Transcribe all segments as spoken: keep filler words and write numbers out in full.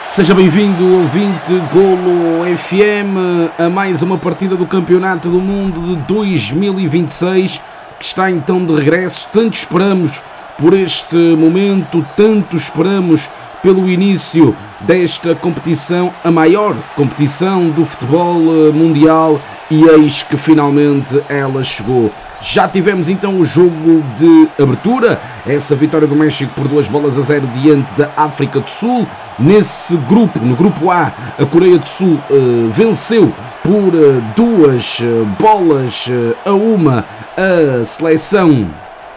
Seja bem-vindo, ouvinte Golo F M, a mais uma partida do Campeonato do Mundo de dois mil e vinte e seis, que está então de regresso. Tanto esperamos por este momento, tanto esperamos pelo início desta competição, a maior competição do futebol mundial, e eis que finalmente ela chegou. Já tivemos então o jogo de abertura, essa vitória do México por duas bolas a zero diante da África do Sul. Nesse grupo, no grupo A, a Coreia do Sul uh, venceu por uh, duas uh, bolas uh, a uma a seleção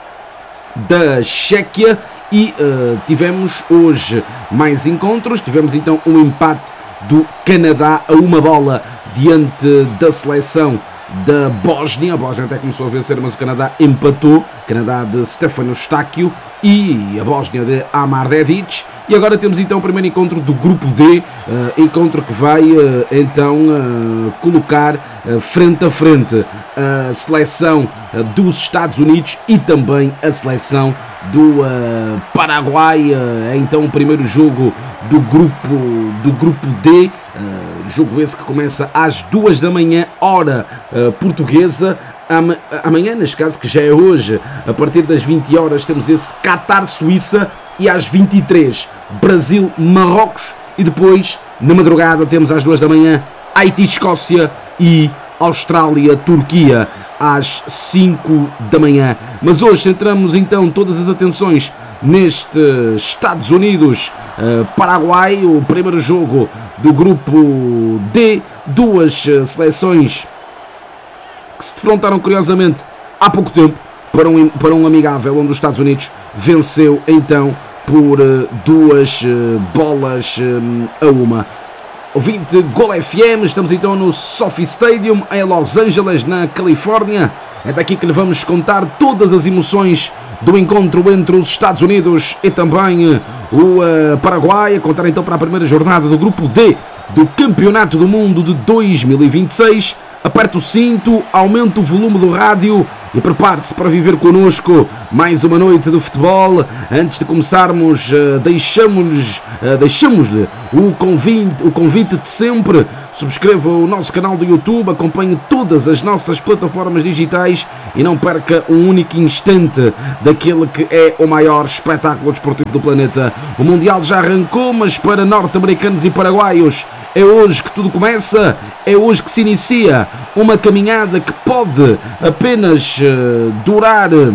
da Chequia. E uh, tivemos hoje mais encontros. Tivemos então um empate do Canadá a uma bola diante da seleção da Bósnia. A Bósnia até começou a vencer, mas o Canadá empatou. Canadá de Stefano Stáquio e a Bósnia de Amar Dedic. E agora temos então o primeiro encontro do grupo D, uh, encontro que vai uh, então uh, colocar uh, frente a frente a seleção uh, dos Estados Unidos e também a seleção do uh, Paraguai. Uh, é então o primeiro jogo do grupo, do grupo D, uh, jogo esse que começa às duas da manhã, hora uh, portuguesa. Amanhã, neste caso, que já é hoje, a partir das vinte horas, temos esse Qatar-Suíça, e às vinte e três, Brasil-Marrocos, e depois, na madrugada, temos às duas da manhã, Haiti-Escócia e Austrália-Turquia, às cinco da manhã. Mas hoje centramos então todas as atenções neste Estados Unidos-Paraguai, o primeiro jogo do grupo D, duas seleções que se defrontaram curiosamente há pouco tempo para um, para um amigável, onde os Estados Unidos venceu então por uh, duas uh, bolas uh, a uma. Ouvinte Gol F M, estamos então no SoFi Stadium em Los Angeles, na Califórnia. É daqui que lhe vamos contar todas as emoções do encontro entre os Estados Unidos e também uh, o uh, Paraguai, a contar então para a primeira jornada do grupo D do Campeonato do Mundo de dois mil e vinte e seis. Aperte o cinto, aumente o volume do rádio e prepare-se para viver connosco mais uma noite de futebol. Antes de começarmos, deixamos-lhe deixamos-lhe o convite, o convite de sempre. Subscreva o nosso canal do YouTube, acompanhe todas as nossas plataformas digitais e não perca um único instante daquele que é o maior espetáculo desportivo do planeta. O Mundial já arrancou, mas para norte-americanos e paraguaios é hoje que tudo começa, é hoje que se inicia uma caminhada que pode apenas uh, durar uh,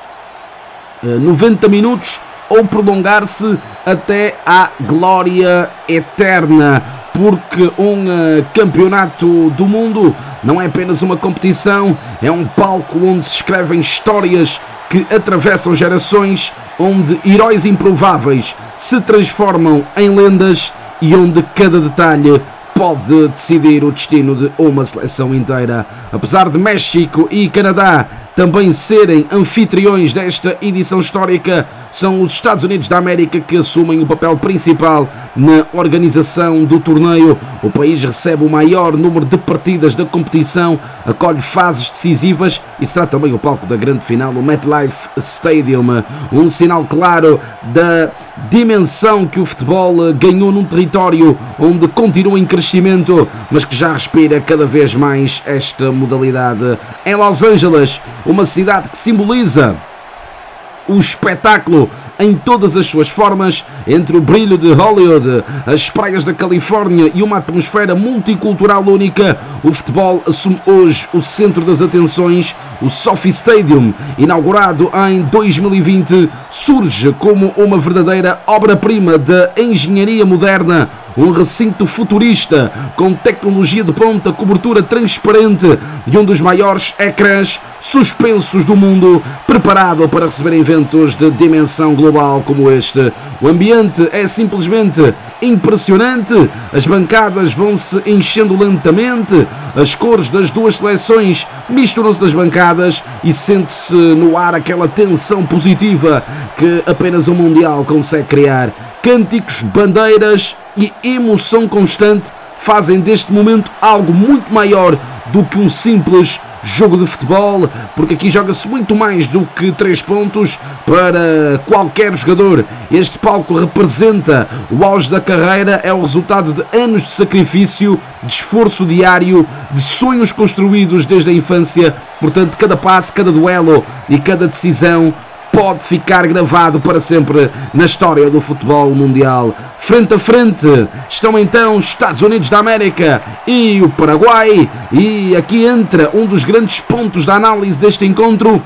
noventa minutos ou prolongar-se até à glória eterna, porque um uh, campeonato do mundo não é apenas uma competição, é um palco onde se escrevem histórias que atravessam gerações, onde heróis improváveis se transformam em lendas e onde cada detalhe pode decidir o destino de uma seleção inteira. Apesar de México e Canadá também serem anfitriões desta edição histórica, são os Estados Unidos da América que assumem o papel principal na organização do torneio. O país recebe o maior número de partidas da competição, acolhe fases decisivas e será também o palco da grande final, o MetLife Stadium. Um sinal claro da dimensão que o futebol ganhou num território onde continua em crescimento, mas que já respira cada vez mais esta modalidade. Em Los Angeles, uma cidade que simboliza o espetáculo em todas as suas formas, entre o brilho de Hollywood, as praias da Califórnia e uma atmosfera multicultural única, o futebol assume hoje o centro das atenções. O SoFi Stadium, inaugurado em dois mil e vinte, surge como uma verdadeira obra-prima da engenharia moderna, um recinto futurista com tecnologia de ponta, cobertura transparente e um dos maiores ecrãs suspensos do mundo, preparado para receber eventos de dimensão global como este. O ambiente é simplesmente impressionante, as bancadas vão-se enchendo lentamente, as cores das duas seleções misturam-se nas bancadas e sente-se no ar aquela tensão positiva que apenas o Mundial consegue criar. Cânticos, bandeiras e emoção constante fazem deste momento algo muito maior do que um simples jogo de futebol, porque aqui joga-se muito mais do que três pontos para qualquer jogador. Este palco representa o auge da carreira, é o resultado de anos de sacrifício, de esforço diário, de sonhos construídos desde a infância. Portanto, cada passe, cada duelo e cada decisão pode ficar gravado para sempre na história do futebol mundial. Frente a frente estão então os Estados Unidos da América e o Paraguai, e aqui entra um dos grandes pontos da análise deste encontro.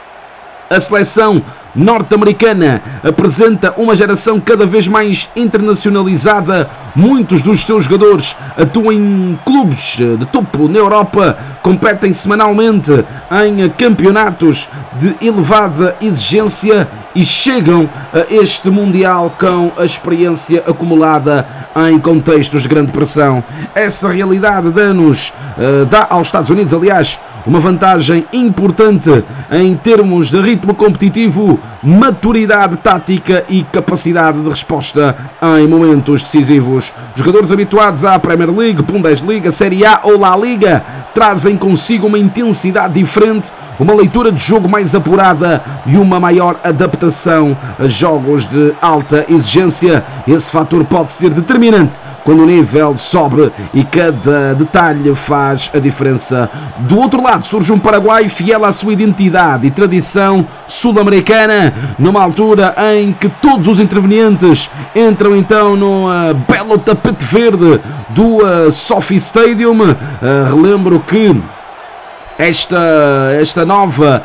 A seleção norte-americana apresenta uma geração cada vez mais internacionalizada. Muitos dos seus jogadores atuam em clubes de topo na Europa, competem semanalmente em campeonatos de elevada exigência e chegam a este Mundial com a experiência acumulada em contextos de grande pressão. Essa realidade dá-nos, dá aos Estados Unidos, aliás, uma vantagem importante em termos de ritmo competitivo, maturidade tática e capacidade de resposta em momentos decisivos. Jogadores habituados à Premier League, Bundesliga, Série A ou La Liga trazem consigo uma intensidade diferente, uma leitura de jogo mais apurada e uma maior adaptação a jogos de alta exigência. Esse fator pode ser determinante quando o nível sobe e cada detalhe faz a diferença. Do outro lado surge um Paraguai fiel à sua identidade e tradição sul-americana, numa altura em que todos os intervenientes entram então no uh, belo tapete verde do uh, SoFi Stadium. Uh, relembro que Esta, esta, nova,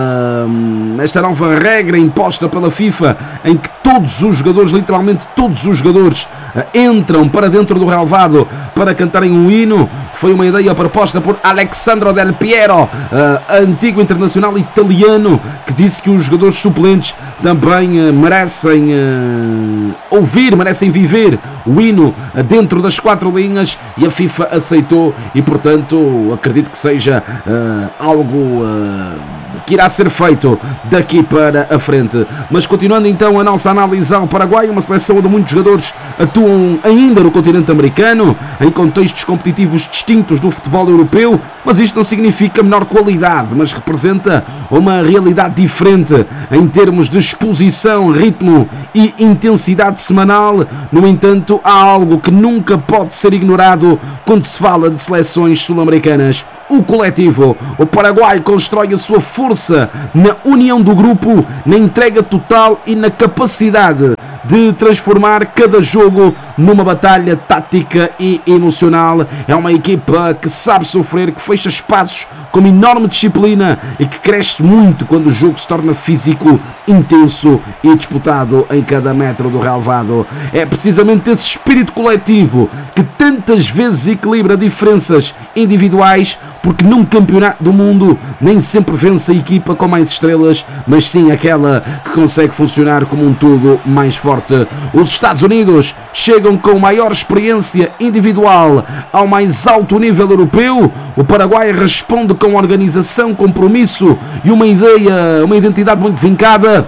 uh, esta nova regra imposta pela FIFA, em que todos os jogadores, literalmente todos os jogadores, uh, entram para dentro do relvado para cantarem um hino, foi uma ideia proposta por Alessandro Del Piero, uh, antigo internacional italiano, que disse que os jogadores suplentes também uh, merecem uh, ouvir, merecem viver o hino uh, dentro das quatro linhas, e a FIFA aceitou, e portanto acredito que seja uh, Uh, algo uh, que irá ser feito daqui para a frente. Mas continuando então a nossa análise ao Paraguai, uma seleção onde muitos jogadores atuam ainda no continente americano, em contextos competitivos distintos do futebol europeu, mas isto não significa menor qualidade, mas representa uma realidade diferente em termos de exposição, ritmo e intensidade semanal. No entanto, há algo que nunca pode ser ignorado quando se fala de seleções sul-americanas: o coletivo. O Paraguai constrói a sua força na união do grupo, na entrega total e na capacidade de transformar cada jogo numa batalha tática e emocional. É uma equipa que sabe sofrer, que fecha espaços com enorme disciplina e que cresce muito quando o jogo se torna físico, intenso e disputado em cada metro do relvado. É precisamente esse espírito coletivo que tantas vezes equilibra diferenças individuais, porque num campeonato do mundo nem sempre vence a equipa com mais estrelas, mas sim aquela que consegue funcionar como um todo mais forte. Os Estados Unidos chegam com maior experiência individual ao mais alto nível europeu. O Paraguai responde com organização, compromisso e uma ideia, uma identidade muito vincada.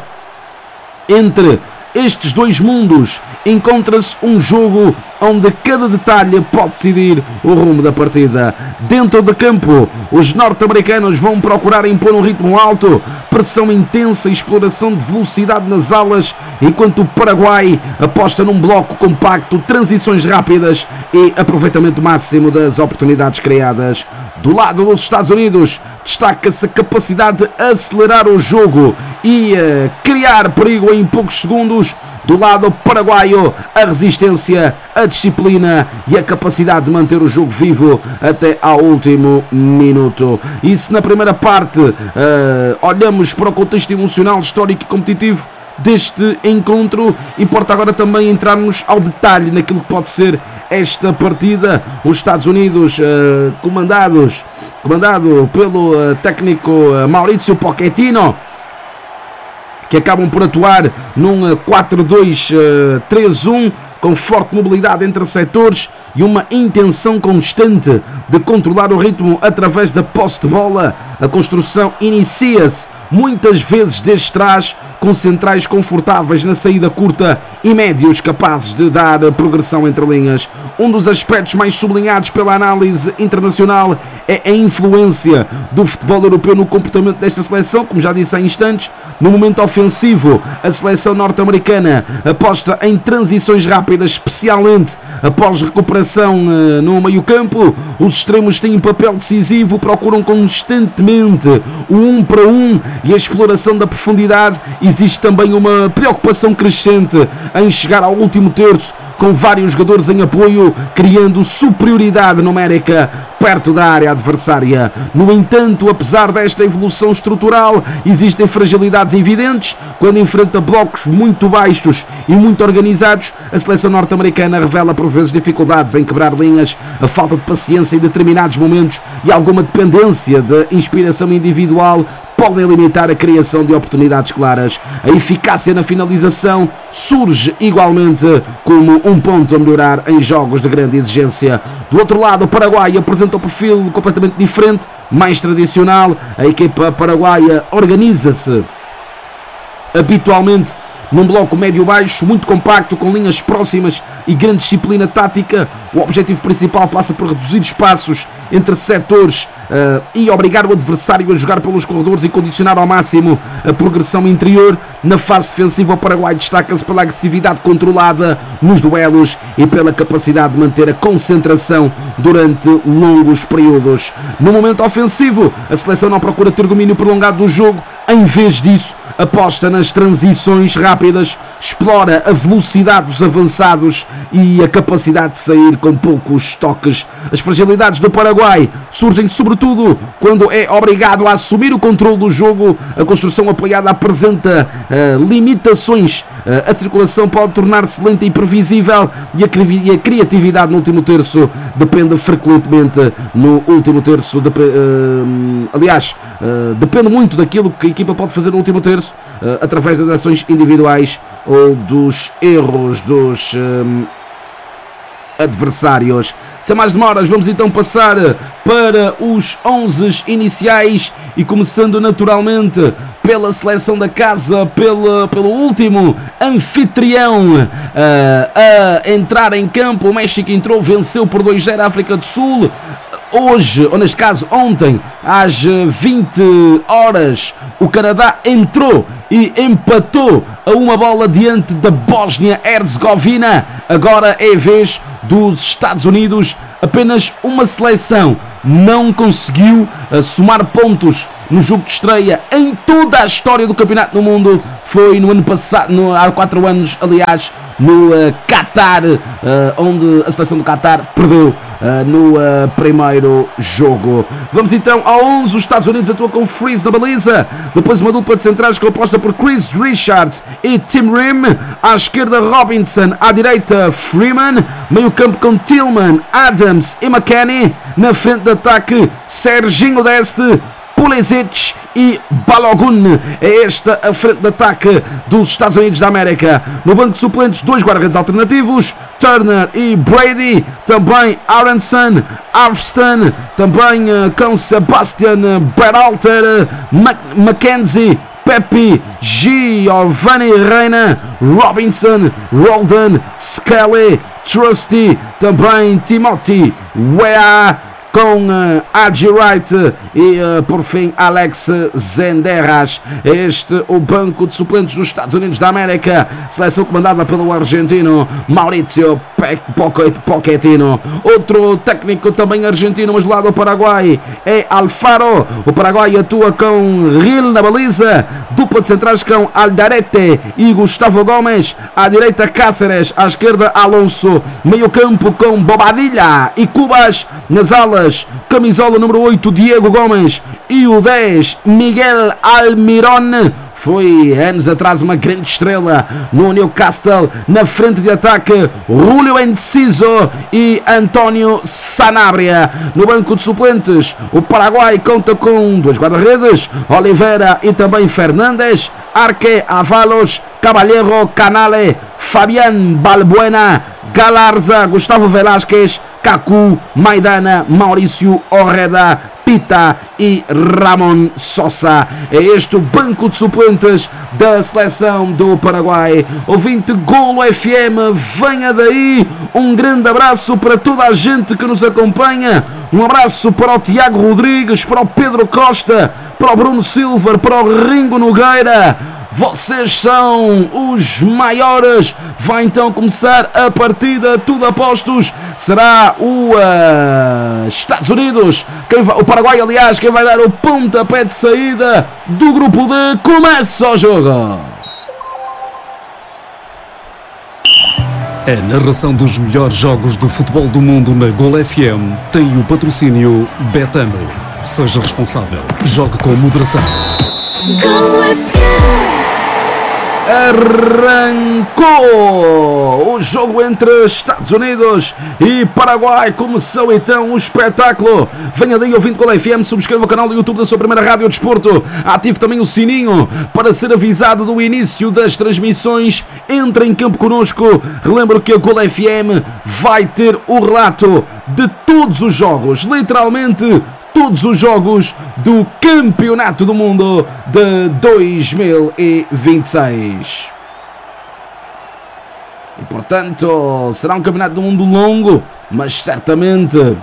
Entre estes dois mundos encontra-se um jogo onde cada detalhe pode decidir o rumo da partida. Dentro de campo, os norte-americanos vão procurar impor um ritmo alto, pressão intensa e exploração de velocidade nas alas, enquanto o Paraguai aposta num bloco compacto, transições rápidas e aproveitamento máximo das oportunidades criadas. Do lado dos Estados Unidos, destaca-se a capacidade de acelerar o jogo e uh, criar perigo em poucos segundos. Do lado paraguaio, a resistência, a disciplina e a capacidade de manter o jogo vivo até ao último minuto. E se na primeira parte uh, olhamos para o contexto emocional, histórico e competitivo deste encontro, importa agora também entrarmos ao detalhe naquilo que pode ser esta partida. Os Estados Unidos, uh, comandados, comandado pelo uh, técnico uh, Mauricio Pochettino, que acabam por atuar num quatro dois três um, com forte mobilidade entre setores e uma intenção constante de controlar o ritmo através da posse de bola. A construção inicia-se muitas vezes desde trás, com centrais confortáveis na saída curta e médios capazes de dar progressão entre linhas. Um dos aspectos mais sublinhados pela análise internacional é a influência do futebol europeu no comportamento desta seleção. Como já disse há instantes, no momento ofensivo, a seleção norte-americana aposta em transições rápidas, especialmente após recuperação no meio-campo. Os extremos têm um papel decisivo, procuram constantemente o um para um e a exploração da profundidade. Existe também uma preocupação crescente em chegar ao último terço com vários jogadores em apoio, criando superioridade numérica perto da área adversária. No entanto, apesar desta evolução estrutural, existem fragilidades evidentes. Quando enfrenta blocos muito baixos e muito organizados, a seleção norte-americana revela por vezes dificuldades em quebrar linhas, a falta de paciência em determinados momentos e alguma dependência de inspiração individual podem limitar a criação de oportunidades claras. A eficácia na finalização surge igualmente como um ponto a melhorar em jogos de grande exigência. Do outro lado, o Paraguai apresenta um perfil completamente diferente, mais tradicional. A equipa paraguaia organiza-se habitualmente num bloco médio-baixo, muito compacto, com linhas próximas e grande disciplina tática. O objetivo principal passa por reduzir espaços entre setores uh, e obrigar o adversário a jogar pelos corredores e condicionar ao máximo a progressão interior. Na fase defensiva, o Paraguai destaca-se pela agressividade controlada nos duelos e pela capacidade de manter a concentração durante longos períodos. No momento ofensivo, a seleção não procura ter domínio prolongado do jogo. Em vez disso, aposta nas transições rápidas, explora a velocidade dos avançados e a capacidade de sair com poucos toques. As fragilidades do Paraguai surgem sobretudo quando é obrigado a assumir o controle do jogo. A construção apoiada apresenta uh, limitações. Uh, a circulação pode tornar-se lenta e previsível e a, cri- e a criatividade no último terço depende frequentemente no último terço. De, uh, aliás, uh, depende muito daquilo que a equipa pode fazer no último terço, uh, através das ações individuais ou dos erros dos um, adversários. Sem mais demoras, vamos então passar para os onze iniciais e começando naturalmente pela seleção da casa, pela, pelo último anfitrião uh, a entrar em campo. O México entrou, venceu por dois a zero a África do Sul. Hoje, ou neste caso ontem, às vinte horas, o Canadá entrou e empatou a uma bola diante da Bósnia-Herzegovina. Agora é a vez dos Estados Unidos. Apenas uma seleção não conseguiu uh, somar pontos no jogo de estreia em toda a história do Campeonato do Mundo. Foi no ano passado, no, há quatro anos, aliás, no uh, Qatar, uh, onde a seleção do Qatar perdeu uh, no uh, primeiro jogo. Vamos então ao onze. Os Estados Unidos atuam com Freeze na baliza, depois uma dupla de centrais composta por Chris Richards e Tim Rim. À esquerda, Robinson, à direita, Freeman. Meio campo com Tillman, Adams e McKennie. Na frente de ataque, Serginho Deste, Pulisic e Balogun. É esta a frente de ataque dos Estados Unidos da América. No banco de suplentes, dois guarda-redes alternativos, Turner e Brady. Também Aronson, Arvston, também uh, com Sebastian Berhalter, Mac- Mackenzie, Pepe, Giovanni Reina, Robinson, Roldan, Skelly, Trusty, também Timothy Weah, com uh, Agi Wright e uh, por fim Alex Zenderas. Este o banco de suplentes dos Estados Unidos da América, seleção comandada pelo argentino Mauricio Pochettino. Outro técnico também argentino, mas do lado do Paraguai, é Alfaro. O Paraguai atua com Gil na baliza, dupla de centrais com Aldarete e Gustavo Gomes. À direita, Cáceres, à esquerda, Alonso. Meio campo com Bobadilla e Cubas. Nas alas, camisola número oito, Diego Gomes, e o dez, Miguel Almirón. Foi anos atrás uma grande estrela no Newcastle. Na frente de ataque, Julio Enciso e António Sanabria. No banco de suplentes, o Paraguai conta com dois guarda-redes, Oliveira e também Fernandes, Arque, Avalos, Caballero, Canale, Fabián Balbuena, Galarza, Gustavo Velázquez, Cacu, Maidana, Maurício Orreda, Pita e Ramon Sosa. É este o banco de suplentes da seleção do Paraguai. Ouvinte Golo F M, venha daí. Um grande abraço para toda a gente que nos acompanha. Um abraço para o Tiago Rodrigues, para o Pedro Costa, para o Bruno Silva, para o Ringo Nogueira. Vocês são os maiores. Vai então começar a partida, tudo a postos. Será o uh, Estados Unidos, quem vai, o Paraguai, aliás, quem vai dar o pontapé de saída do grupo D. Começa o jogo. A narração dos melhores jogos do futebol do mundo na Golo F M tem o patrocínio Betano. Seja responsável. Jogue com moderação. Golo F M. Arrancou o jogo entre Estados Unidos e Paraguai. Começou então o espetáculo. Venha daí ouvindo Golo F M, subscreva o canal do YouTube da sua primeira rádio de desporto, ative também o sininho para ser avisado do início das transmissões. Entre em campo connosco. Relembro que a Golo F M vai ter o relato de todos os jogos, literalmente todos os jogos do Campeonato do Mundo de dois mil e vinte e seis. E portanto será um Campeonato do Mundo longo, mas certamente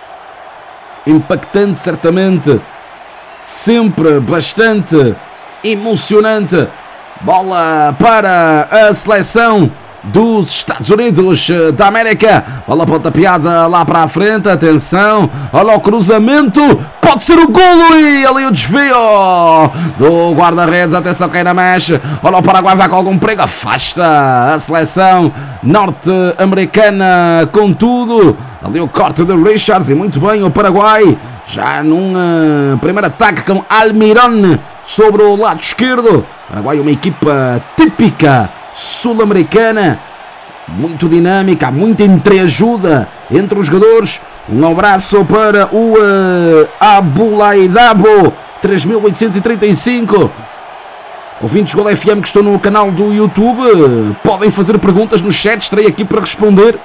impactante, certamente sempre bastante emocionante. Bola para a seleção dos Estados Unidos da América. Bola pontapeada lá para a frente. Atenção, olha o cruzamento. Pode ser o golo e ali o desvio do guarda-redes. Atenção, cai na mecha. Olha o Paraguai, vai com algum perigo. Afasta a seleção norte-americana com tudo. Ali o corte de Richards e muito bem o Paraguai. Já num uh, primeiro ataque com Almirón sobre o lado esquerdo. Paraguai, uma equipa típica sul-americana, muito dinâmica, muita entreajuda entre os jogadores. Um abraço para o uh, Abulaidabo três mil oitocentos e trinta e cinco. Ouvintes Golo F M que estão no canal do YouTube, uh, podem fazer perguntas no chat, estarei aqui para responder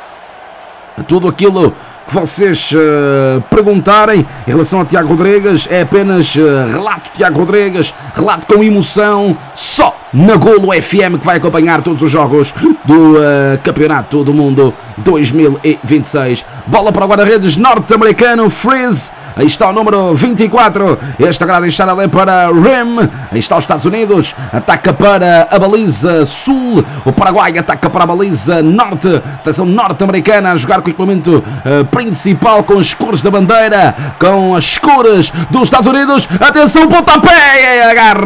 a tudo aquilo que vocês uh, perguntarem. Em relação a Tiago Rodrigues, é apenas uh, relato Tiago Rodrigues, relato com emoção, só na Golo F M, que vai acompanhar todos os jogos do uh, Campeonato do Mundo dois mil e vinte e seis. Bola para o guarda-redes norte-americano, Freeze. Aí está o número vinte e quatro. Este agora a deixar ali para Rim. Aí está os Estados Unidos. Ataca para a baliza sul. O Paraguai ataca para a baliza norte. Seleção norte-americana a jogar com o equipamento uh, principal, com as cores da bandeira, com as cores dos Estados Unidos. Atenção, pontapé.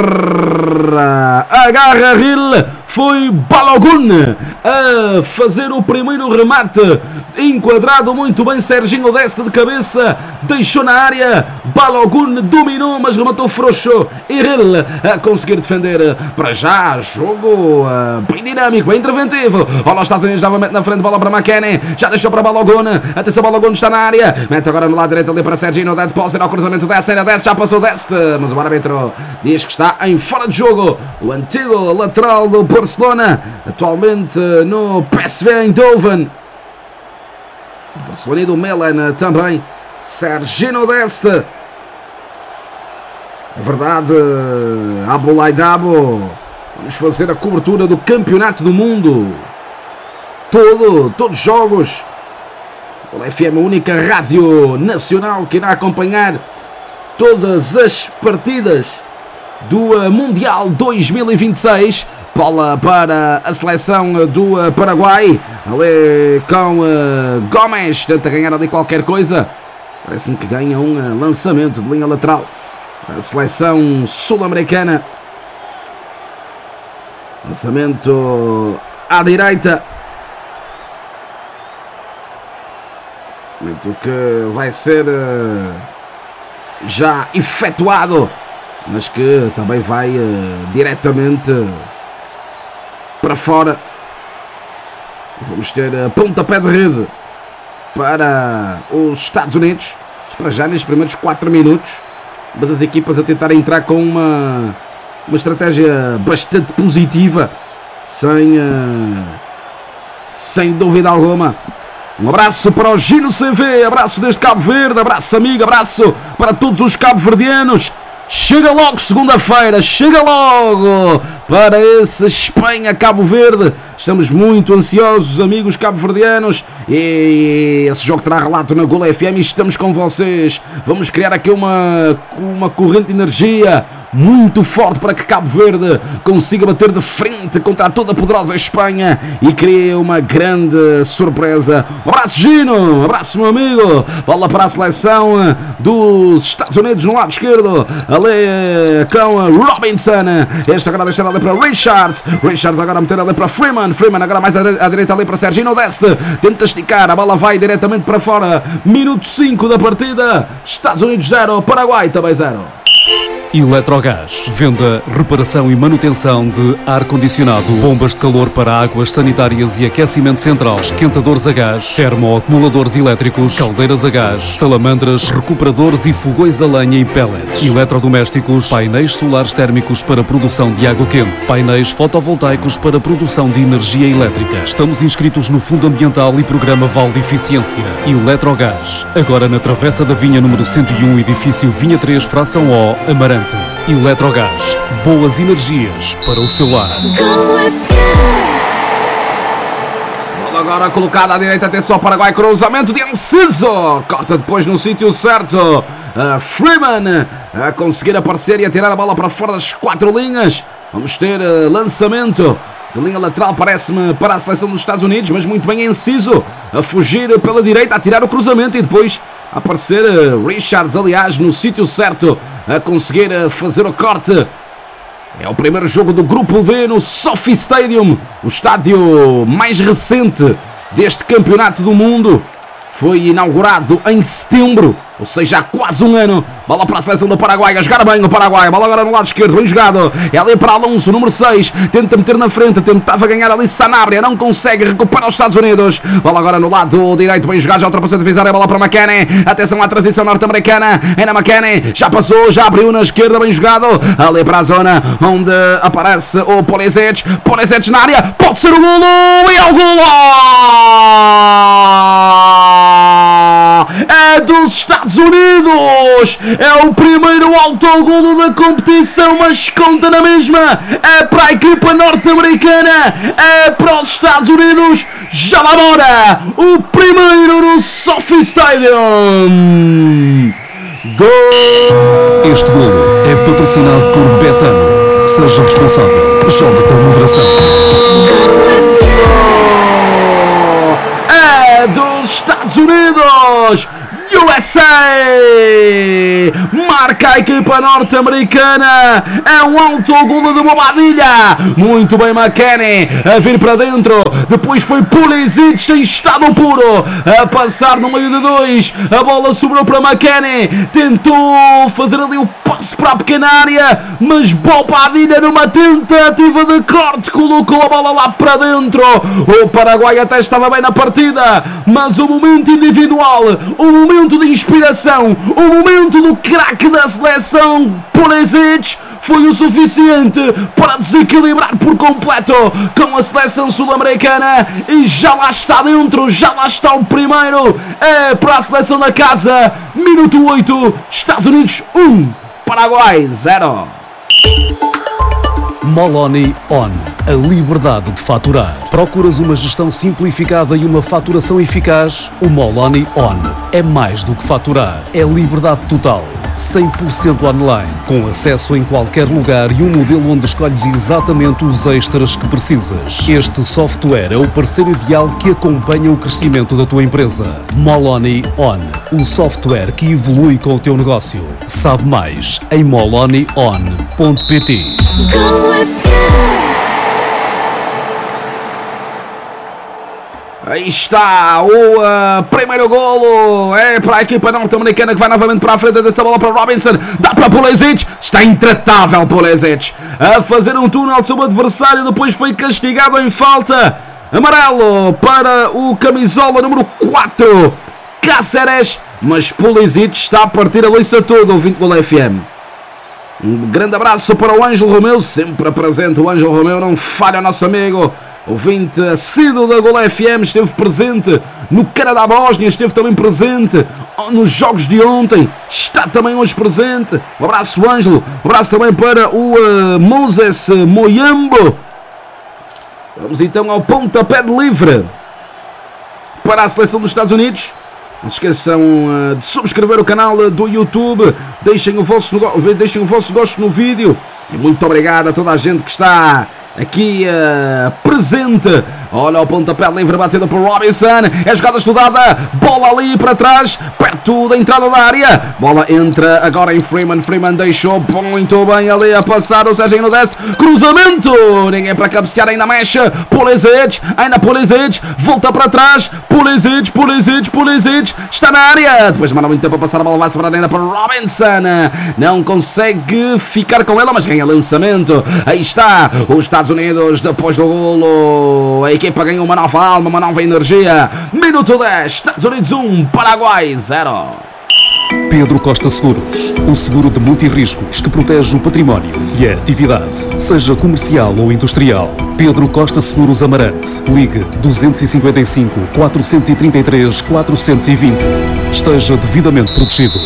Agarra. Agarra Hill. Foi Balogun a fazer o primeiro remate. Enquadrado muito bem Serginho Deste de cabeça. Deixou na área. Balogun dominou, mas rematou frouxo. E Hill a conseguir defender. Para já, jogo uh, bem dinâmico, bem interventivo. Olha os Estados Unidos novamente na frente. Bola para McKennie. Já deixou para Balogun. Atenção, Balogun está na área. Mete agora no lado direito ali para Serginho Deste. Pode ser ao cruzamento Deste. Deste já passou Deste. Mas o árbitro diz que está em fora de jogo. O antigo lateral do Barcelona, atualmente no P S V Eindhoven. Barcelona e do Milan também. Serginho Deste. É verdade, Abulaidabo. Vamos fazer a cobertura do Campeonato do Mundo. Todo, todos os jogos. O F M, a única rádio nacional que irá acompanhar todas as partidas do Mundial dois mil e vinte e seis. Bola para a seleção do Paraguai. Ali com uh, Gomes. Tenta ganhar ali qualquer coisa. Parece-me que ganha um uh, lançamento de linha lateral. A seleção sul-americana. Lançamento à direita. Lançamento que vai ser uh, já efetuado, mas que também vai uh, diretamente para fora. Vamos ter uh, pontapé de rede para os Estados Unidos, para já nestes primeiros quatro minutos, mas as equipas a tentar entrar com uma, uma estratégia bastante positiva, sem, uh, sem dúvida alguma. Um abraço para o Gino C V, abraço desde Cabo Verde, abraço amigo, abraço para todos os cabo-verdianos. Chega logo segunda-feira, chega logo para esse Espanha-Cabo Verde. Estamos muito ansiosos, amigos cabo-verdianos, e esse jogo terá relato na Gol F M e estamos com vocês. Vamos criar aqui uma, uma corrente de energia muito forte para que Cabo Verde consiga bater de frente contra a toda poderosa Espanha e crie uma grande surpresa. Um abraço, Gino, um abraço, meu amigo. Bola para a seleção dos Estados Unidos no lado esquerdo, ali com Robinson. Este agora deixar ali para Richards. Richards agora a meter ali para Freeman. Freeman agora mais à direita ali para Serginho Deste. Tenta esticar, a bola vai diretamente para fora. Minuto cinco da partida. Estados Unidos zero, Paraguai também zero. Eletrogás, venda, reparação e manutenção de ar-condicionado, bombas de calor para águas sanitárias e aquecimento central, esquentadores a gás, termoacumuladores elétricos, caldeiras a gás, salamandras, recuperadores e fogões a lenha e pellets, eletrodomésticos, painéis solares térmicos para produção de água quente, painéis fotovoltaicos para produção de energia elétrica. Estamos inscritos no Fundo Ambiental e Programa Val de Eficiência. Eletrogás, agora na Travessa da Vinha número cento e um, edifício Vinha três, fração O, Amarante. Eletrogás, boas energias para o seu lar. Bola agora colocada à direita, atenção ao Paraguai, cruzamento de Enciso, corta depois no sítio certo. Uh, Freeman a conseguir aparecer e a tirar a bola para fora das quatro linhas. Vamos ter uh, lançamento de linha lateral, parece-me, para a seleção dos Estados Unidos, mas muito bem Enciso a fugir pela direita, a tirar o cruzamento e depois a aparecer uh, Richards, aliás, no sítio certo, a conseguir uh, fazer o corte. É o primeiro jogo do Grupo D no SoFi Stadium, o estádio mais recente deste campeonato do mundo. Foi inaugurado em setembro, ou seja, há quase um ano. Bola para a seleção do Paraguai, a jogar bem o Paraguai. Bola agora no lado esquerdo, bem jogado. É ali para Alonso, número seis. Tenta meter na frente, tentava ganhar ali Sanabria, não consegue, recupera os Estados Unidos. Bola agora no lado direito, bem jogado, já ultrapassou a divisória. Bola para McKennie, atenção à transição norte-americana. É na McKennie, já passou, já abriu na esquerda, bem jogado. Ali para a zona onde aparece o Pulisic. Pulisic na área, pode ser o golo, e é o golo! É dos Estados Unidos, é o primeiro autogolo da competição, mas conta na mesma, é para a equipa norte-americana, é para os Estados Unidos, já lá bora, o primeiro no SoFi Stadium. Gol! Este golo é patrocinado por Betano. Seja responsável, jogue com moderação. É dos Estados Unidos, U S A! Marca a equipa norte-americana, é um autogolo de Bobadilha. Muito bem McKennie a vir para dentro, depois foi Pulisic em estado puro, a passar no meio de dois, a bola sobrou para McKennie, tentou fazer ali o passe para a pequena área, mas Bobadilha numa tentativa de corte colocou a bola lá para dentro. O Paraguai até estava bem na partida, mas o momento individual, o momento de inspiração, o momento do craque da seleção Pulisic foi o suficiente para desequilibrar por completo com a seleção sul-americana, e já lá está dentro, já lá está o primeiro, é para a seleção da casa. Minuto oito, Estados Unidos um, Paraguai zero. Moloni On, a liberdade de faturar. Procuras uma gestão simplificada e uma faturação eficaz? O Moloni On é mais do que faturar, é liberdade total. cem por cento online, com acesso em qualquer lugar e um modelo onde escolhes exatamente os extras que precisas. Este software é o parceiro ideal que acompanha o crescimento da tua empresa. Moloni On, o software que evolui com o teu negócio. Sabe mais em moloni on ponto pt. Aí está o uh, primeiro golo, é para a equipa norte-americana que vai novamente para a frente dessa bola para Robinson, dá para Pulisic, está intratável Pulisic, a fazer um túnel sobre o adversário, depois foi castigado em falta, amarelo para o camisola número quatro, Cáceres, mas Pulisic está a partir a liça toda, ouvinte do F M. Um grande abraço para o Ângelo Romeu, sempre presente o Ângelo Romeu, não falha o nosso amigo. ouvinte assíduo da Golo F M, esteve presente no Canadá-Bósnia, esteve também presente nos jogos de ontem, está também hoje presente. Um abraço, Ângelo, um abraço também para o uh, Moses Moyambo. Vamos então ao pontapé de livre para a seleção dos Estados Unidos. Não se esqueçam uh, de subscrever o canal uh, do YouTube, deixem o, vosso, deixem o vosso gosto no vídeo e muito obrigado a toda a gente que está aqui uh, presente. Olha o pontapé livre batido por Robinson, é jogada estudada, bola ali para trás, perto da entrada da área, bola entra agora em Freeman, Freeman deixou muito bem ali a passar, o Serginho no deste, cruzamento, ninguém para cabecear, ainda mexe, Pulisic, ainda Pulisic, volta para trás, Pulisic, Pulisic, Pulisic, está na área, depois demora muito tempo a passar, a bola vai sobrar ainda para Robinson, não consegue ficar com ela, mas ganha lançamento, aí está, os Estados Unidos depois do golo, a equipa ganha uma nova alma, uma nova energia. Minuto dez, Estados Unidos um, Paraguai zero. Pedro Costa Seguros, o seguro de multirriscos que protege o património e a atividade, seja comercial ou industrial. Pedro Costa Seguros Amarante, ligue dois cinco cinco, quatro três três, quatro dois zero. Esteja devidamente protegido.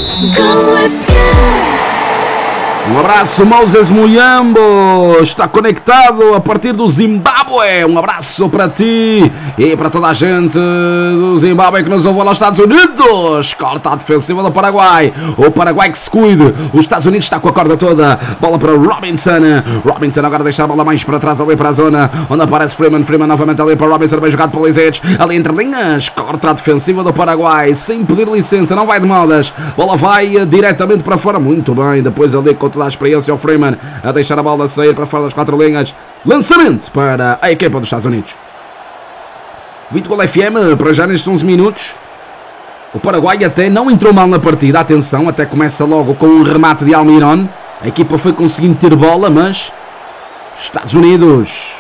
Um abraço, Moses Moyambo, está conectado a partir do Zimbábue. Um abraço para ti e para toda a gente do Zimbábue que nos ouve lá aos Estados Unidos. Corta a defensiva do Paraguai, o Paraguai que se cuide, os Estados Unidos está com a corda toda, bola para Robinson, Robinson agora deixa a bola mais para trás ali para a zona onde aparece Freeman, Freeman novamente ali para Robinson, bem jogado para Pulisic, ali entre linhas, corta a defensiva do Paraguai, sem pedir licença, não vai de modas, bola vai diretamente para fora, muito bem, depois ali com toda a experiência o Freeman a deixar a bola sair para fora das quatro linhas, lançamento para a equipa dos Estados Unidos. Vinte Golo F M, para já nestes onze minutos, o Paraguai até não entrou mal na partida, atenção, até começa logo com um remate de Almiron, a equipa foi conseguindo ter bola, mas os Estados Unidos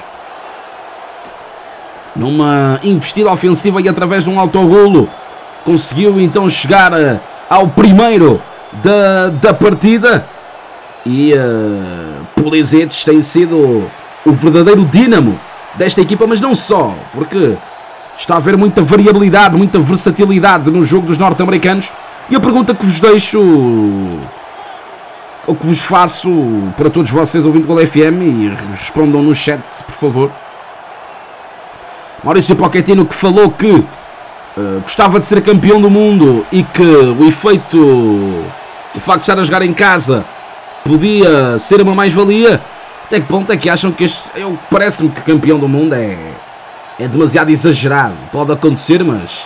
numa investida ofensiva e através de um autogolo conseguiu então chegar ao primeiro da, da partida. E uh, Pulisic tem sido o verdadeiro dínamo desta equipa, mas não só, porque está a haver muita variabilidade, muita versatilidade no jogo dos norte-americanos. E a pergunta que vos deixo, ou que vos faço para todos vocês ouvindo Golo F M, e respondam no chat, por favor. Maurício Pochettino, que falou que uh, gostava de ser campeão do mundo e que o efeito, o facto de estar a jogar em casa podia ser uma mais-valia. Até que ponto é que acham que este... Eu, parece-me que campeão do mundo é, é demasiado exagerado. Pode acontecer, mas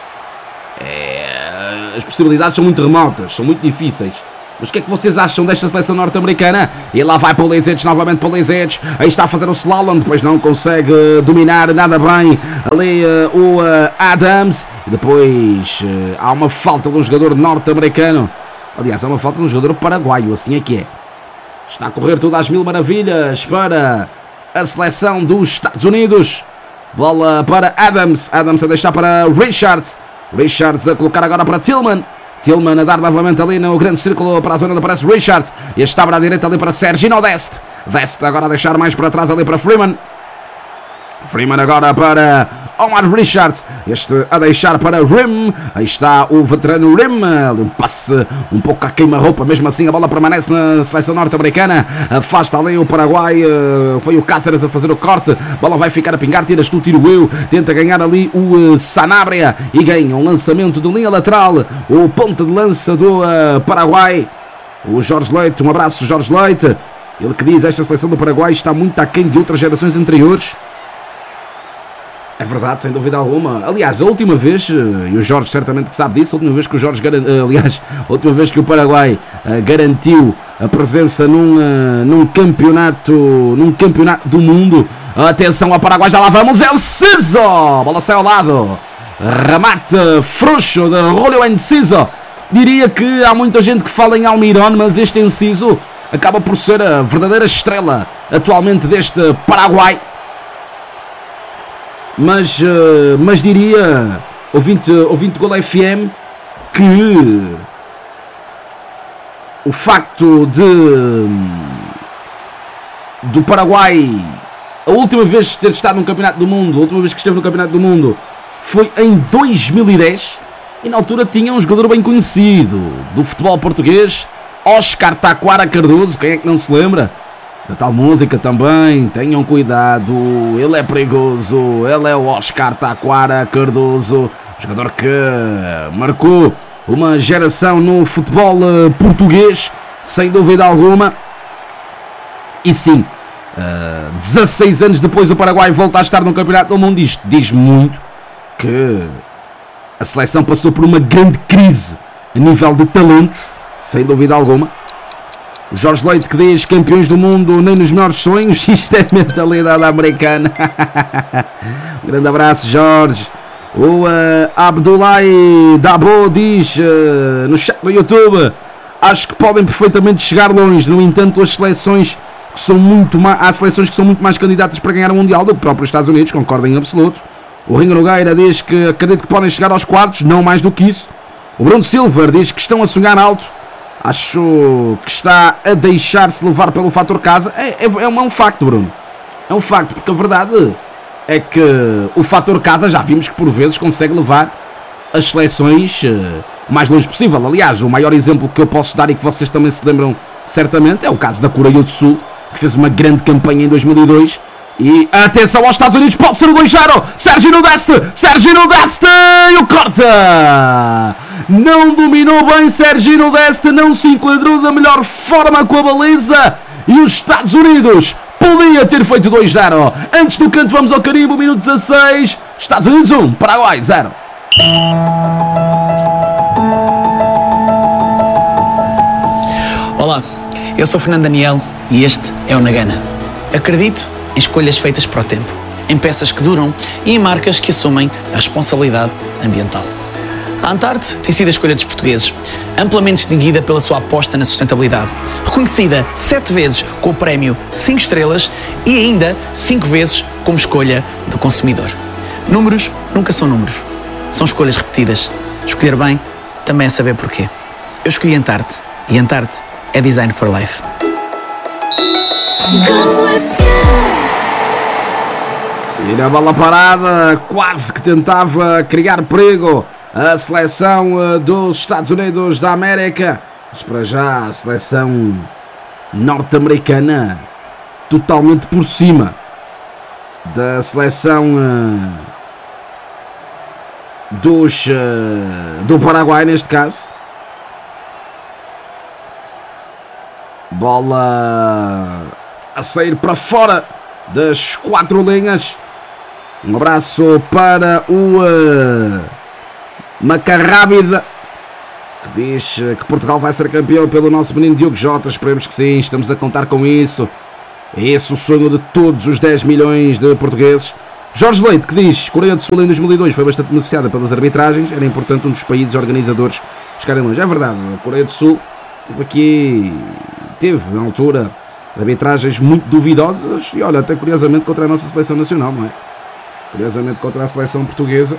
é, as possibilidades são muito remotas, são muito difíceis. Mas o que é que vocês acham desta seleção norte-americana? E lá vai Pulisic, novamente Pulisic, aí está a fazer o slalom, depois não consegue dominar nada bem ali uh, o uh, Adams. E depois uh, há uma falta de um jogador norte-americano. Aliás, há uma falta de um jogador paraguaio, assim é que é. Está a correr tudo às mil maravilhas para a seleção dos Estados Unidos. Bola para Adams. Adams a deixar para Richards. Richards a colocar agora para Tillman. Tillman a dar novamente ali no grande círculo para a zona onde aparece Richards. E está para a direita ali para Serginho Dest. Dest agora a deixar mais para trás ali para Freeman. Freeman agora para Omar Richards, este a deixar para Rim, aí está o veterano Rim, um passe um pouco a queima-roupa, mesmo assim a bola permanece na seleção norte-americana, afasta ali o Paraguai, foi o Cáceres a fazer o corte, bola vai ficar a pingar, tiras tu, tiro eu, tenta ganhar ali o Sanabria e ganha um lançamento de linha lateral, o ponta de lança do Paraguai, o Jorge Leite, um abraço Jorge Leite, ele que diz esta seleção do Paraguai está muito aquém de outras gerações anteriores. É verdade, sem dúvida alguma. Aliás, a última vez, e o Jorge certamente que sabe disso, a última vez que o Jorge, aliás, a última vez que o Paraguai uh, garantiu a presença num, uh, num campeonato, num campeonato do mundo. Atenção ao Paraguai, já lá vamos, Enciso! Bola sai ao lado. Remate frouxo de Julio Enciso. Diria que há muita gente que fala em Almiron, mas este Enciso acaba por ser a verdadeira estrela atualmente deste Paraguai. Mas, uh, mas diria, ouvinte, ouvinte Golo F M, que o facto de do Paraguai A última vez de ter estado no Campeonato do Mundo, a última vez que esteve no Campeonato do Mundo, foi em dois mil e dez. E na altura tinha um jogador bem conhecido do futebol português, Oscar Taquara Cardoso. Quem é que não se lembra da tal música também? Tenham cuidado, ele é perigoso. Ele é o Oscar Taquara Cardoso, jogador que marcou uma geração no futebol português, sem dúvida alguma. E sim, uh, dezasseis anos depois o Paraguai volta a estar no Campeonato do Mundo. Isto diz muito que a seleção passou por uma grande crise a nível de talentos, sem dúvida alguma. O Jorge Leite que diz: campeões do mundo nem nos melhores sonhos. Isto é mentalidade americana. Um grande abraço, Jorge. O uh, Abdoulaye Dabo diz uh, no chat do YouTube: acho que podem perfeitamente chegar longe. No entanto, as seleções que são muito mais, há seleções que são muito mais candidatas para ganhar o Mundial do que próprios Estados Unidos. Concordo em absoluto. O Ringo Nogueira diz que acredito que podem chegar aos quartos, não mais do que isso. O Bruno Silva diz que estão a sonhar alto. Acho que está a deixar-se levar pelo fator casa. É, é, é um facto, Bruno. É um facto, porque a verdade é que o fator casa já vimos que por vezes consegue levar as seleções uh, o mais longe possível. Aliás, o maior exemplo que eu posso dar e que vocês também se lembram certamente é o caso da Coreia do Sul, que fez uma grande campanha em dois mil e dois. E atenção aos Estados Unidos, pode ser o dois a zero. Serginho Deste, Serginho Deste, e o corta. Não dominou bem Serginho Deste, não se enquadrou da melhor forma com a baliza. E os Estados Unidos podia ter feito dois a zero. Antes do canto vamos ao carimbo, minuto dezasseis. Estados Unidos um, Paraguai zero. Olá, eu sou Fernando Daniel e este é o Nagana. Acredito em escolhas feitas para o tempo, em peças que duram e em marcas que assumem a responsabilidade ambiental. A Antarte tem sido a escolha dos portugueses, amplamente distinguida pela sua aposta na sustentabilidade, reconhecida sete vezes com o prémio cinco estrelas e ainda cinco vezes como escolha do consumidor. Números nunca são números, são escolhas repetidas. Escolher bem também é saber porquê. Eu escolhi Antarte e Antarte é Design for Life. E na bola parada, quase que tentava criar perigo a seleção dos Estados Unidos da América. Mas para já a seleção norte-americana totalmente por cima da seleção dos, do Paraguai neste caso. Bola a sair para fora das quatro linhas. Um abraço para o uh, Macarrábida, que diz que Portugal vai ser campeão pelo nosso menino Diogo Jota. Esperemos que sim, estamos a contar com isso. É esse o sonho de todos os dez milhões de portugueses. Jorge Leite, que diz que Coreia do Sul em dois mil e dois foi bastante beneficiada pelas arbitragens. Era importante um dos países organizadores chegarem longe. É verdade, a Coreia do Sul teve aqui, teve na altura arbitragens muito duvidosas e olha, até curiosamente contra a nossa seleção nacional, não é? Curiosamente contra a seleção portuguesa.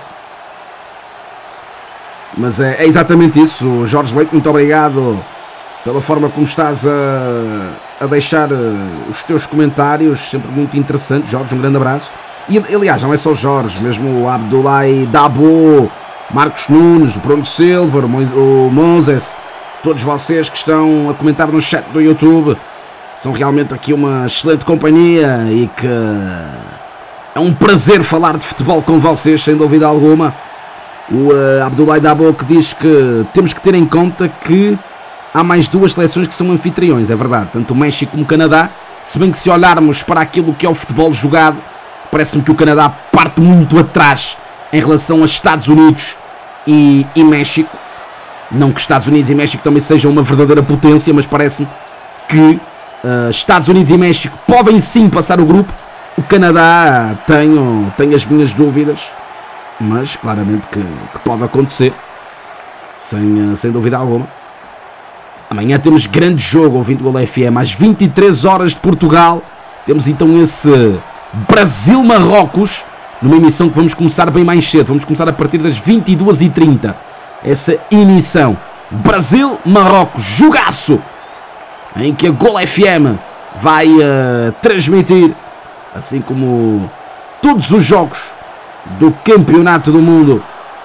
Mas é, é exatamente isso. Jorge Leite, muito obrigado pela forma como estás a, a deixar os teus comentários, sempre muito interessante. Jorge, um grande abraço. E aliás, não é só Jorge, mesmo o Abdoulaye Dabo, Marcos Nunes, o Bruno Silva, o Moses, todos vocês que estão a comentar no chat do YouTube. São realmente aqui uma excelente companhia e que é um prazer falar de futebol com vocês, sem dúvida alguma. O uh, Abdoulaye Dabo que diz que temos que ter em conta que há mais duas seleções que são anfitriões, é verdade, tanto o México como o Canadá, se bem que se olharmos para aquilo que é o futebol jogado, parece-me que o Canadá parte muito atrás em relação a Estados Unidos e, e México. Não que Estados Unidos e México também sejam uma verdadeira potência, mas parece-me que uh, Estados Unidos e México podem sim passar o grupo. O Canadá tenho, tenho as minhas dúvidas, mas claramente que, que pode acontecer, sem, sem dúvida alguma. Amanhã temos grande jogo, ouvindo o Golo F M, às vinte e três horas de Portugal. Temos então esse Brasil-Marrocos, numa emissão que vamos começar bem mais cedo. Vamos começar a partir das vinte e duas e trinta. Essa emissão Brasil-Marrocos, jogaço, em que a Golo F M vai uh, transmitir assim como todos os jogos do Campeonato do Mundo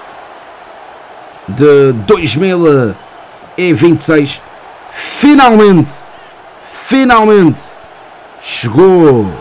de dois mil e vinte e seis. Finalmente, finalmente chegou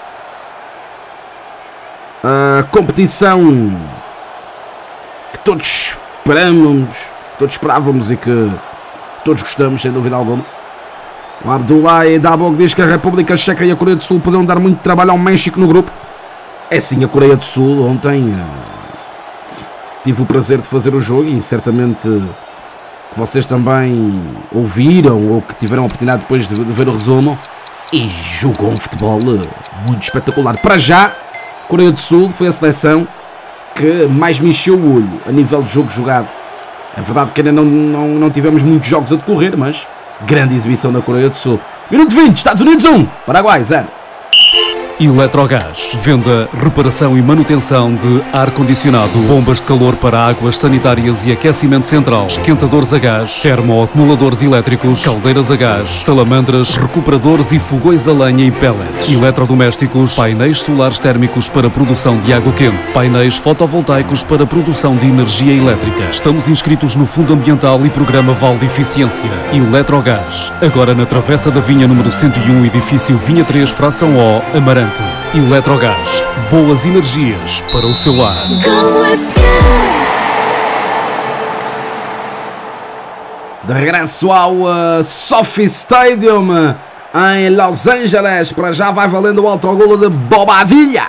a competição que todos esperamos, todos esperávamos e que todos gostamos, sem dúvida alguma. O Abdullah Dabog diz que a República Checa e a Coreia do Sul poderão dar muito trabalho ao México no grupo. É sim, a Coreia do Sul ontem tive o prazer de fazer o jogo e certamente que vocês também ouviram ou que tiveram a oportunidade depois de ver o resumo, e jogou um futebol muito espetacular. Para já, a Coreia do Sul foi a seleção que mais me encheu o olho a nível de jogo jogado. É verdade que ainda não, não, não tivemos muitos jogos a decorrer, mas grande exibição da Coreia do Sul. Minuto vinte, Estados Unidos um, Paraguai zero. Eletrogás, venda, reparação e manutenção de ar-condicionado, bombas de calor para águas sanitárias e aquecimento central, esquentadores a gás, termoacumuladores elétricos, caldeiras a gás, salamandras, recuperadores e fogões a lenha e pellets, eletrodomésticos, painéis solares térmicos para produção de água quente, painéis fotovoltaicos para produção de energia elétrica. Estamos inscritos no Fundo Ambiental e Programa Val de Eficiência. Eletrogás, agora na Travessa da Vinha número cento e um, edifício Vinha três, fração O, Amarante. Eletrogás, boas energias para o seu lar. De regresso ao uh, Sophie Stadium uh, em Los Angeles. Para já vai valendo o autogolo de Bobadilla,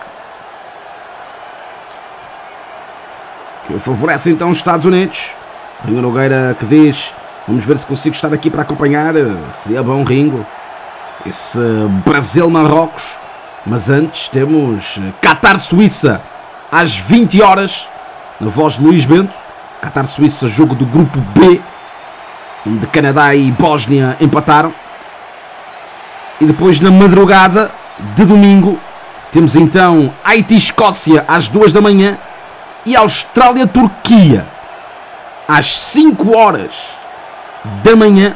que favorece então os Estados Unidos. Ringo Nogueira que diz: vamos ver se consigo estar aqui para acompanhar. Seria bom, Ringo, esse uh, Brasil-Marrocos. Mas antes temos Qatar-Suíça às vinte horas, na voz de Luís Bento. Qatar-Suíça, jogo do grupo B, onde Canadá e Bósnia empataram. E depois, na madrugada de domingo, temos então Haiti-Escócia às duas da manhã e Austrália-Turquia às cinco horas da manhã.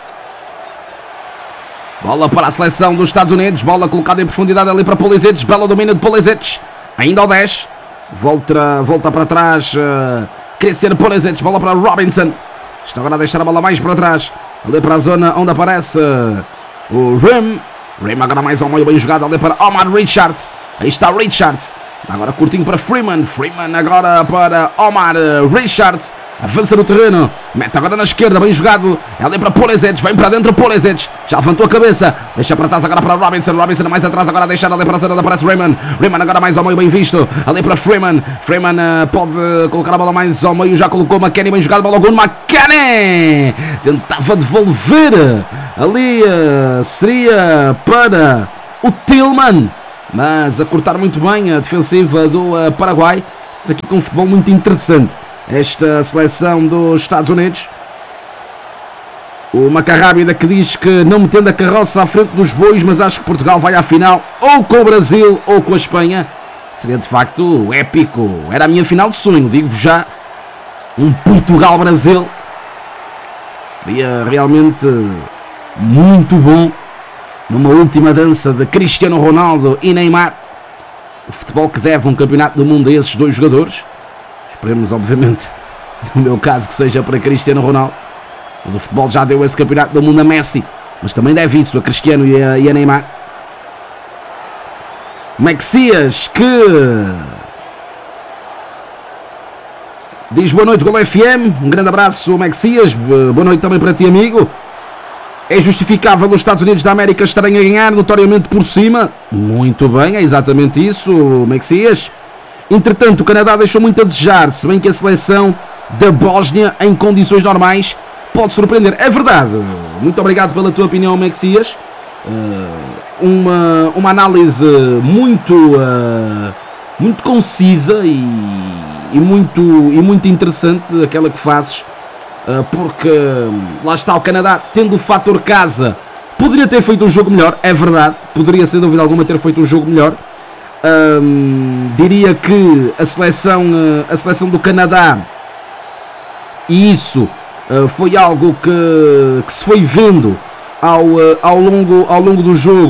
Bola para a seleção dos Estados Unidos. Bola colocada em profundidade ali para Pulisic. Belo domínio de Pulisic. Ainda ao dez. Volta, volta para trás. Uh, Christian Pulisic. Bola para Robinson. Está agora a deixar a bola mais para trás. Ali para a zona onde aparece uh, o Rim. Rim agora mais ao meio, bem jogado ali para Omar Richards. Aí está Richards. Agora curtinho para Freeman. Freeman agora para Omar Richards. Avança no terreno, mete agora na esquerda, bem jogado, é ali para Pulisic, vem para dentro Pulisic, já levantou a cabeça, deixa para trás agora para Robinson, Robinson mais atrás, agora deixar ali para a zona onde aparece Raymond, Raymond agora mais ao meio, bem visto, ali para Freeman, Freeman uh, pode colocar a bola mais ao meio, já colocou McKennie, bem jogado, bola gol, McKennie, tentava devolver, ali uh, seria para o Tillman, mas a cortar muito bem a defensiva do uh, Paraguai, mas aqui com um futebol muito interessante. Esta seleção dos Estados Unidos. O Macarrábida que diz que não metendo a carroça à frente dos bois, mas acho que Portugal vai à final ou com o Brasil ou com a Espanha. Seria de facto épico. Era a minha final de sonho, digo-vos já. Um Portugal-Brasil seria realmente muito bom. Numa última dança de Cristiano Ronaldo e Neymar. O futebol que deve um campeonato do mundo a esses dois jogadores. Esperemos, obviamente, no meu caso, que seja para Cristiano Ronaldo. Mas o futebol já deu esse campeonato do mundo a Messi. Mas também deve isso a Cristiano e a, e a Neymar. Maxias que diz boa noite, Golo F M. Um grande abraço, Maxias. Boa noite também para ti, amigo. É justificável os Estados Unidos da América estarem a ganhar notoriamente por cima? Muito bem, é exatamente isso, Maxias. Entretanto, o Canadá deixou muito a desejar, se bem que a seleção da Bósnia, em condições normais, pode surpreender. É verdade. Muito obrigado pela tua opinião, Maxias. Uh, uma, uma análise muito, uh, muito concisa e, e, muito, e muito interessante, aquela que fazes, uh, porque lá está o Canadá, tendo o fator casa, poderia ter feito um jogo melhor, é verdade. Poderia, sem dúvida alguma, ter feito um jogo melhor. Um, diria que a seleção, a seleção do Canadá, e isso uh, foi algo que, que se foi vendo ao, uh, ao, longo, ao longo do jogo,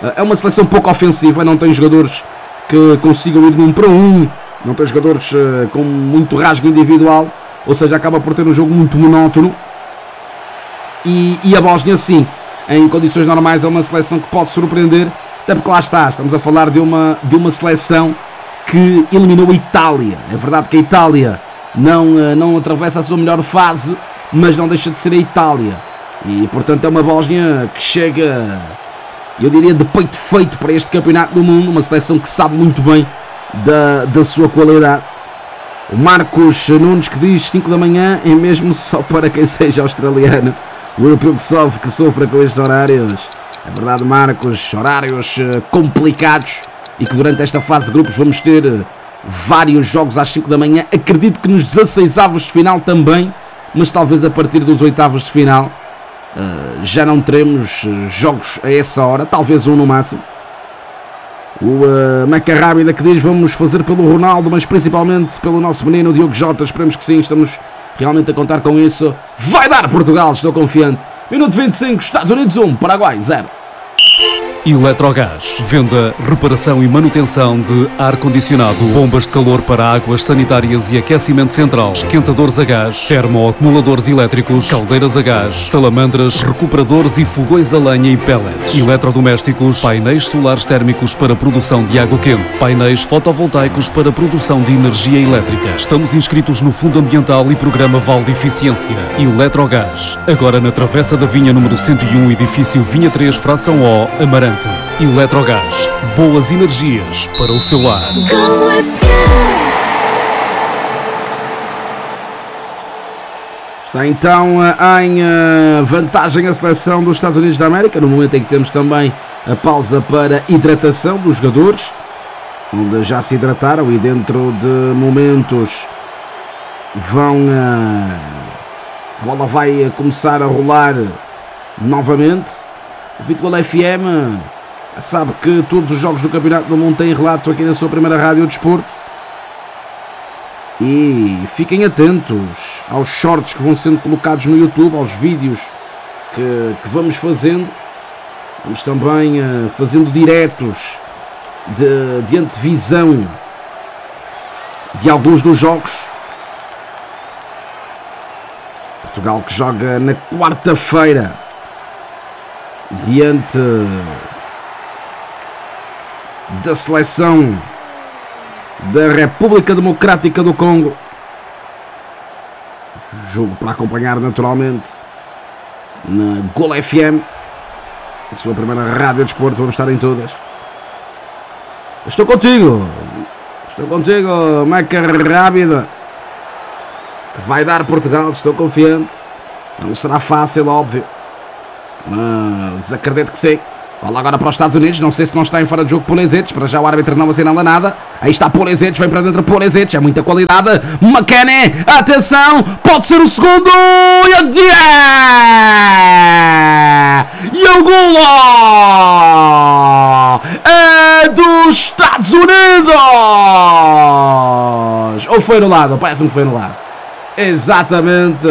É uma seleção pouco ofensiva, não tem jogadores que consigam ir de um para um, não tem jogadores uh, com muito rasgo individual, ou seja, acaba por ter um jogo muito monótono. E, e a Bósnia, sim, em condições normais é uma seleção que pode surpreender, até porque lá está, estamos a falar de uma, de uma seleção que eliminou a Itália. É verdade que a Itália não, uh, não atravessa a sua melhor fase, mas não deixa de ser a Itália. E, portanto, é uma Bósnia que chega, eu diria, de peito feito para este campeonato do mundo. Uma seleção que sabe muito bem da, da sua qualidade. O Marcos Nunes que diz cinco da manhã é mesmo só para quem seja australiano. O europeu que sofre, que sofra com estes horários. É verdade, Marcos, horários complicados. E que durante esta fase de grupos vamos ter vários jogos às cinco da manhã. Acredito que nos dezasseis avos de final também, mas talvez a partir dos oitavos de final uh, já não teremos jogos a essa hora, talvez um no máximo. O uh, Meca Rábida que diz: vamos fazer pelo Ronaldo, mas principalmente pelo nosso menino Diogo Jota. Esperemos que sim, estamos realmente a contar com isso. Vai dar Portugal, estou confiante. Minuto vinte e cinco, Estados Unidos um, Paraguai zero. Eletrogás, venda, reparação e manutenção de ar-condicionado, bombas de calor para águas sanitárias e aquecimento central, esquentadores a gás, termoacumuladores elétricos, caldeiras a gás, salamandras, recuperadores e fogões a lenha e pellets, eletrodomésticos, painéis solares térmicos para produção de água quente, painéis fotovoltaicos para produção de energia elétrica. Estamos inscritos no Fundo Ambiental e Programa Vale de Eficiência. Eletrogás, agora na Travessa da Vinha número cento e um, edifício Vinha três, fração O, Amarante. Eletrogás, boas energias para o seu lar. Está então em vantagem a seleção dos Estados Unidos da América, no momento em que temos também a pausa para hidratação dos jogadores, onde já se hidrataram e dentro de momentos vão a bola vai começar a rolar novamente. O Vitgol F M sabe que todos os jogos do Campeonato do Mundo têm relato aqui na sua primeira rádio de desporto. E fiquem atentos aos shorts que vão sendo colocados no YouTube, aos vídeos que, que vamos fazendo. Vamos também uh, fazendo diretos de, de antevisão de alguns dos jogos. Portugal que joga na quarta-feira diante da seleção da República Democrática do Congo. Jogo para acompanhar naturalmente na Gol F M, a sua primeira rádio de desporto. Vamos estar em todas. Estou contigo, estou contigo, Meca Rábida, que vai dar Portugal, estou confiante. Não será fácil, óbvio, mas acredito que sim. Bola agora para os Estados Unidos. Não sei se não está em fora de jogo Pulisic. Para já o árbitro não assinala nada. Aí está Pulisic, vem para dentro Pulisic. É muita qualidade. McKennie, atenção, pode ser o segundo. E a E o golo é dos Estados Unidos. Ou foi anulado? Parece-me que foi anulado. Exatamente.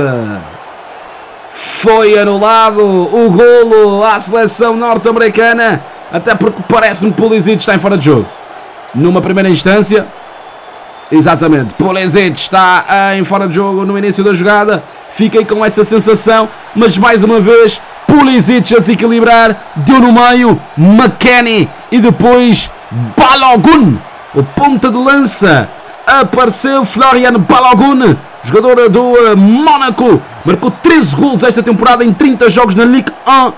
Foi anulado o golo à seleção norte-americana, até porque parece-me que Pulisic está em fora de jogo. Numa primeira instância, exatamente, Pulisic está em fora de jogo no início da jogada. Fiquei com essa sensação, mas mais uma vez Pulisic a se equilibrar, deu no meio, McKennie e depois Balogun, o ponta de lança. Apareceu Florian Balogun, jogador do Mónaco, marcou treze golos esta temporada em trinta jogos na Ligue um.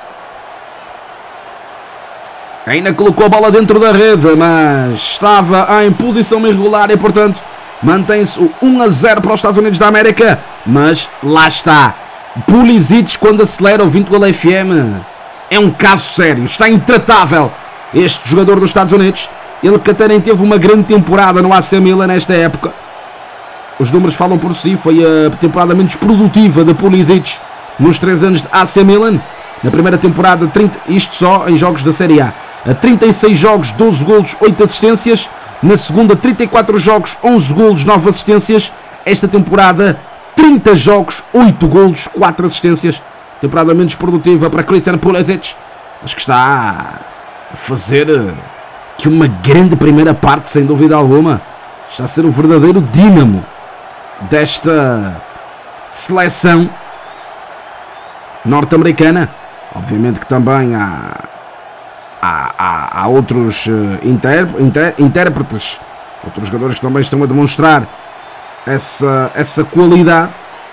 Ainda colocou a bola dentro da rede, mas estava em posição irregular e, portanto, mantém-se o um a zero para os Estados Unidos da América. Mas lá está, Pulisic, quando acelera o Vitgol F M, é um caso sério, está intratável este jogador dos Estados Unidos. Ele que até nem teve uma grande temporada no A C Milan nesta época. Os números falam por si. Foi a temporada menos produtiva de Pulisic nos três anos de A C Milan. Na primeira temporada, trinta, isto só em jogos da Série A. A trinta e seis jogos, doze golos, oito assistências. Na segunda, trinta e quatro jogos, onze golos, nove assistências. Esta temporada, trinta jogos, oito golos, quatro assistências. Temporada menos produtiva para Christian Pulisic, mas que está a fazer que uma grande primeira parte, sem dúvida alguma. Está a ser o verdadeiro dínamo desta seleção norte-americana. Obviamente que também há, há, há, há outros uh, inter, inter, intérpretes, outros jogadores que também estão a demonstrar essa, essa qualidade.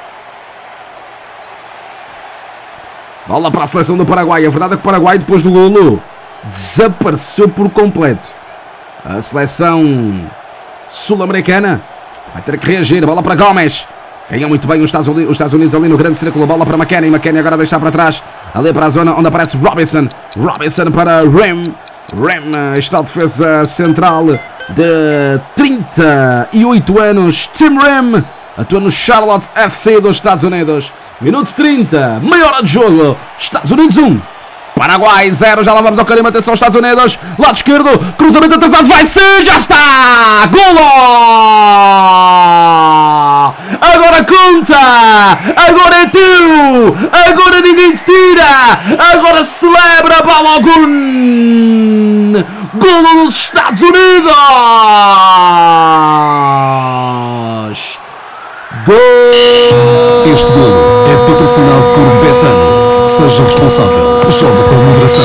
Bola para a seleção do Paraguai. A verdade é que o Paraguai, depois do golo, desapareceu por completo. A seleção sul-americana vai ter que reagir. Bola para Gomes. Ganha muito bem os Estados Unidos, os Estados Unidos ali no grande círculo. Bola para McKennie. McKennie agora deixa para trás. Ali para a zona onde aparece Robinson. Robinson para Rem. Rem está a defesa central de trinta e oito anos. Tim Rem atua no Charlotte F C dos Estados Unidos. Minuto trinta, meia hora de jogo. Estados Unidos um, Paraguai zero. Já lá vamos ao carimbo. Atenção, Estados Unidos. Lado esquerdo, cruzamento atrasado. Vai ser, já está! Golo! Agora conta! Agora é teu! Agora ninguém te tira! Agora celebra Balogun! Golo dos Estados Unidos! Gol! Este golo é patrocinado por Betano. Seja responsável. Joga com moderação.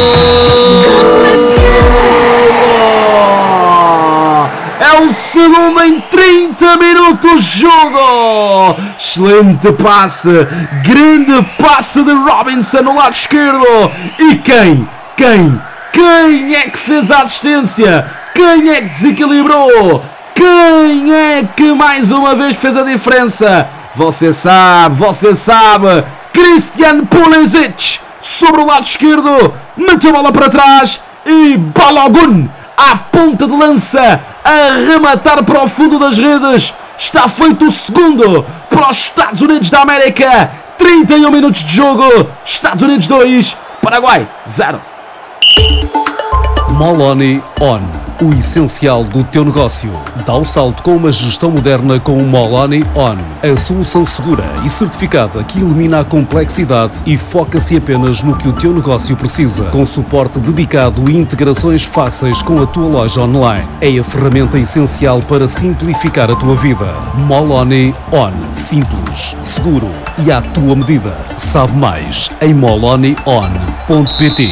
É o segundo em trinta minutos de jogo. Excelente passe. Grande passe de Robinson no lado esquerdo. E quem? Quem? Quem é que fez a assistência? Quem é que desequilibrou? Quem é que mais uma vez fez a diferença? Você sabe, você sabe. Christian Pulisic sobre o lado esquerdo. Meteu a bola para trás. E Balogun à ponta de lança a rematar para o fundo das redes. Está feito o segundo para os Estados Unidos da América. trinta e um minutos de jogo. Estados Unidos dois, Paraguai zero. Moloni On. O essencial do teu negócio. Dá o salto com uma gestão moderna com o Moloni On. A solução segura e certificada que elimina a complexidade e foca-se apenas no que o teu negócio precisa. Com suporte dedicado e integrações fáceis com a tua loja online. É a ferramenta essencial para simplificar a tua vida. Moloni On. Simples, seguro e à tua medida. Sabe mais em moloni on ponto pt.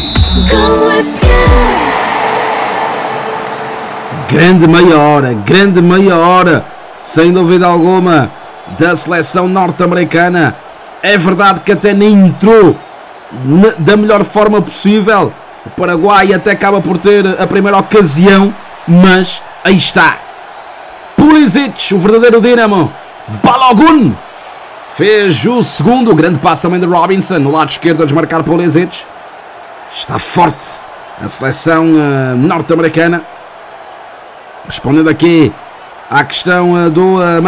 Grande meia hora, grande meia hora, sem dúvida alguma, da seleção norte-americana. É verdade que até nem entrou na, da melhor forma possível. O Paraguai até acaba por ter a primeira ocasião, mas aí está. Pulisic, o verdadeiro dínamo. Balogun fez o segundo. Grande passo também de Robinson, no lado esquerdo a desmarcar Pulisic. Está forte a seleção uh, norte-americana. Respondendo aqui à questão uh, do uh,